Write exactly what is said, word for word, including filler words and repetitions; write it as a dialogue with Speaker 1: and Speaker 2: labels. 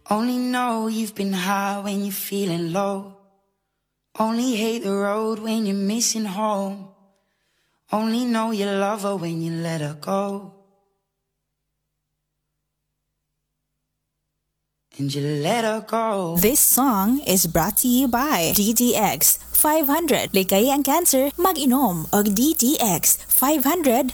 Speaker 1: Only know you've been high when you're feeling low. Only hate the road when you're missing home. Only know you love her when you let her go. And you let her go.
Speaker 2: This song is brought to you by D T X five hundred. Ligaya ang cancer, mag-inom og D T X five hundred